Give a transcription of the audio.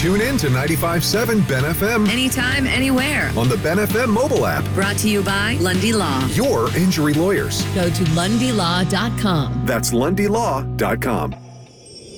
Tune in to 95.7 Ben FM Anytime, anywhere. on the Ben FM mobile app. Brought to you by Lundy Law. Your injury lawyers. Go to LundyLaw.com. That's LundyLaw.com.